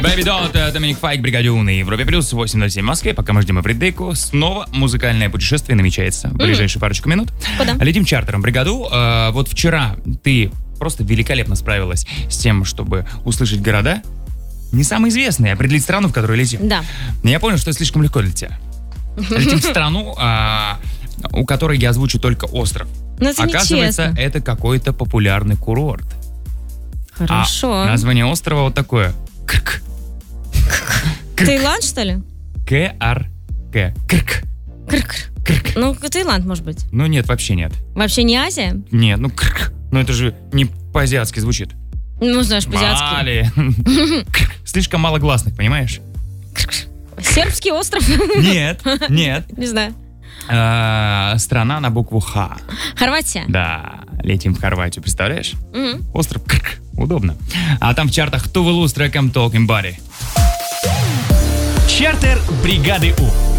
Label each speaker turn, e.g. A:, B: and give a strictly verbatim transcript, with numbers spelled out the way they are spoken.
A: Baby Don't, Доминик Файк, Бригаде У на Европе Плюс, восемь ноль семь в Москве. Пока мы ждем Эвридейку, снова музыкальное путешествие намечается в ближайшие mm-hmm. парочку минут.
B: Куда?
A: Летим чартером. Бригаду. Э, вот вчера ты просто великолепно справилась с тем, чтобы услышать города. Не самые известные, определить страну, в которую летим.
B: Да.
A: Но я понял, что это слишком легко для тебя. Летим в страну, а, у которой я озвучу только остров.
B: Но это
A: Оказывается,
B: нечестно.
A: это какой-то популярный курорт.
B: Хорошо.
A: А название острова вот такое. Крк.
B: Таиланд, что ли?
A: К-Р-К. Крк.
B: Крк.
A: Крк.
B: Ну, Таиланд, может быть.
A: Ну нет, вообще нет.
B: Вообще не Азия?
A: Нет, ну крк. Ну это же не по-азиатски звучит.
B: Ну, знаешь, по-азиатски.
A: Мали. Слишком мало гласных, понимаешь?
B: Сербский остров?
A: Нет, нет.
B: Не знаю.
A: А, страна на букву Х.
B: Хорватия?
A: Да, летим в Хорватию, представляешь?
B: Угу.
A: Остров Крк. Удобно. А там в чартах Тувелу с треком Talking Body.
C: Чартер бригады У.